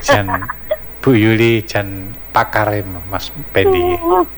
jan Bu Yuli jan pakare Mas Pendi.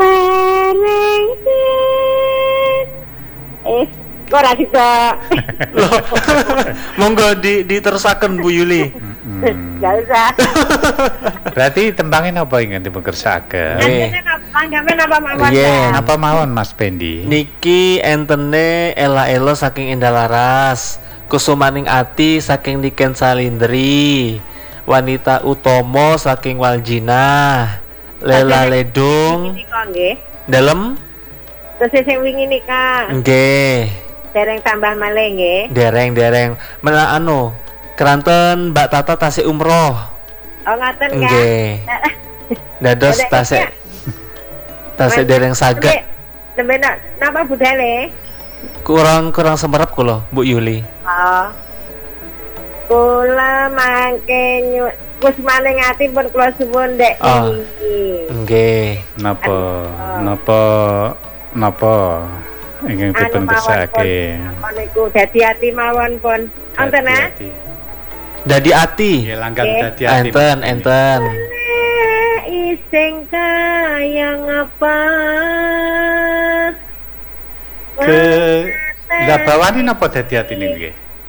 Kok ora bisa. Loh, monggo diterusaken Bu Yuli. Enggak usah. Berarti tembangin apa ingin dipegersake? Anggapan apa mawon? Iya. Apa mawon Mas Pendi? Niki entene ela-elo saking Indalaras, Kusumaning Ati saking Niken Salindri, Wanita Utomo saking Waljina, Lela Ledung Ini kok nggih. dalem Terus sing wingi nikah. nggih. Dereng tambah malih nggih. Dereng mena anu keranten Mbak Tata tasik umroh. Oh ngaten kan. Nggih. Dados tasik dereng saged. Nembe napa budale? Kurang semerap kula Bu Yuli. Oh. Kula mangke wis maning ati pun kula suwun Dek. Oh. Nggih. Napa ingin dipegersake? Niku dadi ati mawon pun. Wonten ah? Dadi ati. Ya langgan dadi ati. Enten. Iseng kaya ngapa? Lah bawani napa dadi ati niki?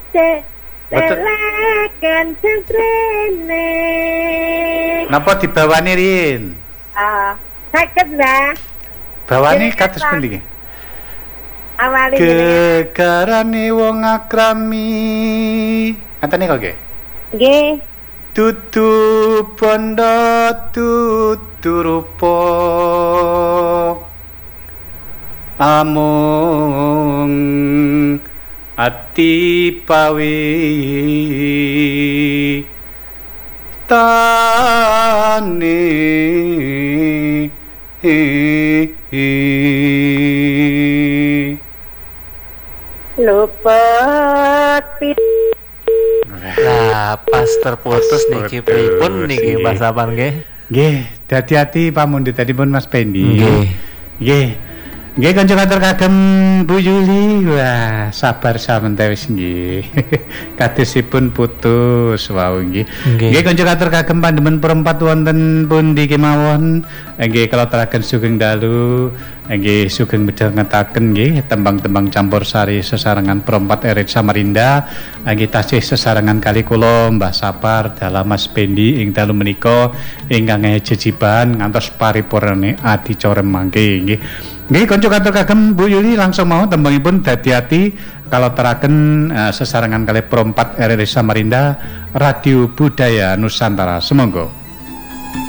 Telekan sentrene. Napa dibawani Rin? Sakit lah. Bawani kados pundi nggih? Awali Gegarane wong akrami. Katane kok nggih? nggih. Dudu bondo dudu rupa. Amung ati pawi tani Luput Lah pas terputus niki pripun niki Mas Sapan nggih? Nggih, hati-hati pamundhut tadi pun Mas Pendi. Nggih. Nggih kanca katur kagem Bu Yuli. Wah, sabar sampeyan wis nggih. Kadosipun putus wau nggih. Nggih kanca katur kagem pandemen perempat wonten pundi kemawon. Nggih kala teraken sugeng dalu. Nggih sugeng midhangetaken nggih tembang-tembang campur sari sesarengan perempat Erit Samarinda. Nggih tasih sesarengan kali kula Mbah Sapar dalam Mas Pendi ing dalu menika ingkang jejiban ngantos paripurane adicara mangke nggih. Nggih kanca katur kagem Bu Yuli langsung mau tembangipun dadi ati kalau teraken sesarengan kali perempat RRI Samarinda Radio Budaya Nusantara. Semonggo.